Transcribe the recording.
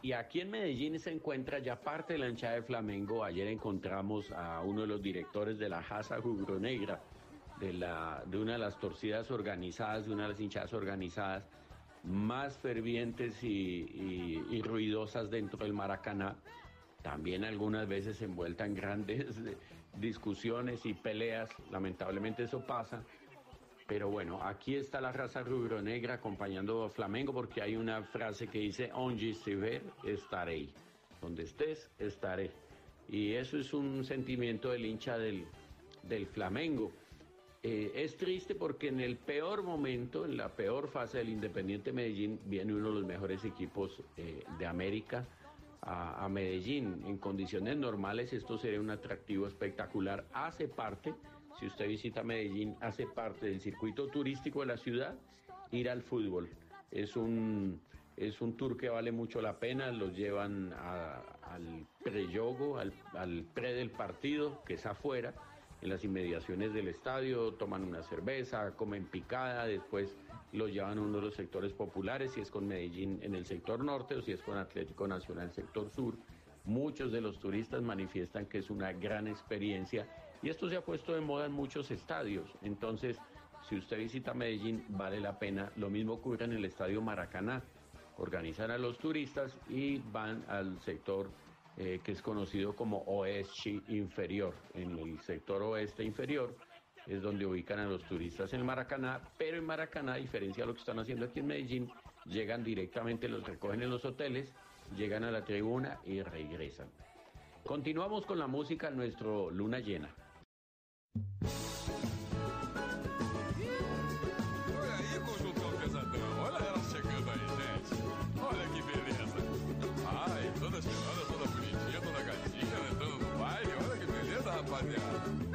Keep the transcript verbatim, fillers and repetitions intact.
Y aquí en Medellín se encuentra ya parte de la hinchada de Flamengo. Ayer encontramos a uno de los directores de la Casa Rubronegra, de, la, de una de las torcidas organizadas, de una de las hinchadas organizadas más fervientes y, y, y ruidosas dentro del Maracaná. También algunas veces envuelta en grandes discusiones y peleas. Lamentablemente eso pasa. Pero bueno, aquí está la raza rubronegra acompañando a Flamengo, porque hay una frase que dice onde estiver, estaré. Donde estés, estaré. Y eso es un sentimiento del hincha del, del Flamengo. Eh, es triste porque en el peor momento, en la peor fase del Independiente Medellín, viene uno de los mejores equipos eh, de América a, a Medellín. En condiciones normales esto sería un atractivo espectacular. Hace parte... Si usted visita Medellín, hace parte del circuito turístico de la ciudad ir al fútbol. Es un, es un tour que vale mucho la pena. Los llevan a, al pre-yogo, al, al pre del partido, que es afuera, en las inmediaciones del estadio. Toman una cerveza, comen picada, después los llevan a uno de los sectores populares, si es con Medellín en el sector norte o si es con Atlético Nacional sector sur. Muchos de los turistas manifiestan que es una gran experiencia y esto se ha puesto de moda en muchos estadios. Entonces, si usted visita Medellín, vale la pena. Lo mismo ocurre en el Estadio Maracaná. Organizan a los turistas y van al sector eh, que es conocido como Oeste Inferior. En el sector oeste inferior es donde ubican a los turistas en el Maracaná, pero en Maracaná, a diferencia de lo que están haciendo aquí en Medellín, llegan directamente, los recogen en los hoteles, llegan a la tribuna y regresan. Continuamos con la música en nuestro Luna Llena. Olha aí, conjuntão pesadão. Olha ela chegando aí, gente. Olha que beleza. Ai, toda cheirosa, toda bonitinha, toda gatinha, entrando no baile. Olha que beleza, rapaziada.